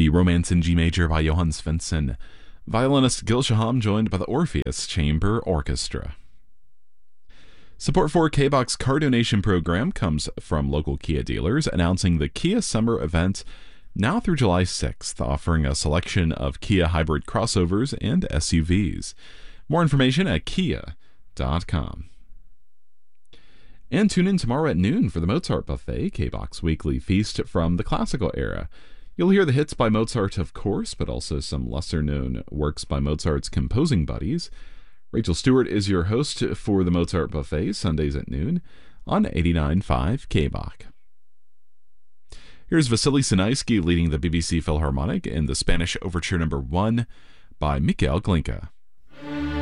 the Romance in G Major by Johann Svensson. Violinist Gil Shaham joined by the Orpheus Chamber Orchestra. Support for K-Box car donation program comes from local Kia dealers announcing the Kia Summer event now through July 6th, offering a selection of Kia hybrid crossovers and SUVs. More information at kia.com. And tune in tomorrow at noon for the Mozart Buffet, K-Box weekly feast from the classical era. You'll hear the hits by Mozart, of course, but also some lesser-known works by Mozart's composing buddies. Rachel Stewart is your host for the Mozart Buffet, Sundays at noon on 89.5 K-Bach. Here's Vasily Sinaisky leading the BBC Philharmonic in the Spanish Overture No. 1 by Mikhail Glinka.